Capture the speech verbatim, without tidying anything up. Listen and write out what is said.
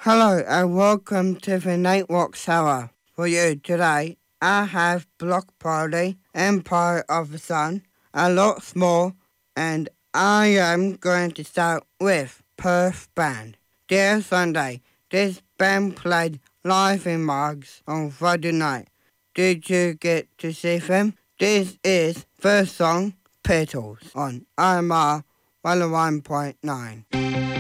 Hello and welcome to the Nightwalk Hour. For you today, I have Block Party, Empire of the Sun, and lots more, and I am going to start with Perth Band. Dear Sunday, this band played live in Mugs on Friday night. Did you get to see them? This is first song, Petals, on I M R one oh one point nine.